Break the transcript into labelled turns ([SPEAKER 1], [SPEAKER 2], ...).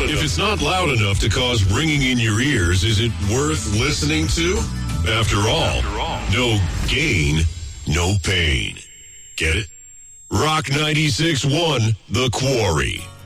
[SPEAKER 1] If it's not loud enough to cause ringing in your ears, is it worth listening to? After all, no gain, no pain. Get it? Rock 96.1, The Quarry.